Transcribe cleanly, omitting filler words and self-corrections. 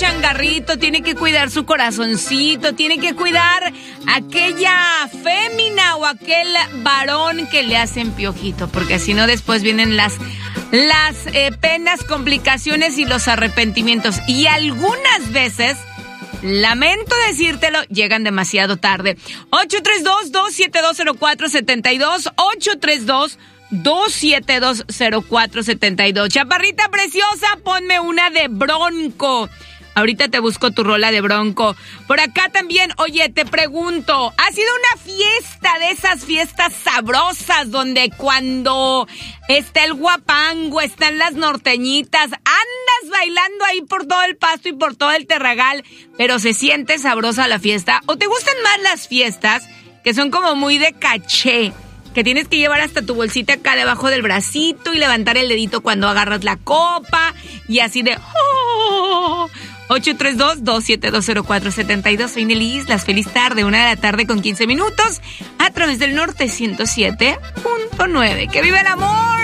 changarrito, tiene que cuidar su corazoncito, tiene que cuidar aquella fémina o aquel varón que le hacen piojito, porque si no después vienen las penas, complicaciones y los arrepentimientos. Y algunas veces, lamento decírtelo, llegan demasiado tarde. 832-272-0472, 832-272-0472. Chaparrita preciosa, ponme una de Bronco. Ahorita te busco tu rola de Bronco. Por acá también, oye, te pregunto, ¿ha sido una fiesta de esas fiestas sabrosas donde cuando está el guapango, están las norteñitas, andas bailando ahí por todo el Pasto y por todo el Terragal, pero se siente sabrosa la fiesta? ¿O te gustan más las fiestas que son como muy de caché, que tienes que llevar hasta tu bolsita acá debajo del bracito y levantar el dedito cuando agarras la copa y así de... ¡Oh! 832-272-0472. Soy Nelly Islas. Feliz tarde, 1:15 a través del Norte 107.9. ¡Que viva el amor!